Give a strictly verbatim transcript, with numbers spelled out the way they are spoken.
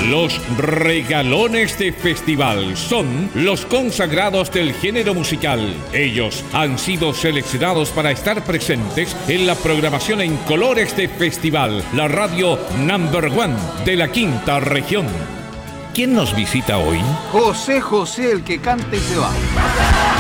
Los regalones de festival son los consagrados del género musical. Ellos han sido seleccionados para estar presentes en la programación en colores de festival, la radio number one de la quinta región. ¿Quién nos visita hoy? José José, el que canta y se va.